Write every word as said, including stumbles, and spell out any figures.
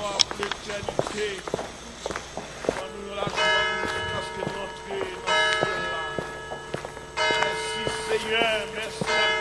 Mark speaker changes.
Speaker 1: gloire pour l'éternité. Donne-nous la joie jusqu'à ce que nous entrions dans ce ciel-là. Merci Seigneur, merci.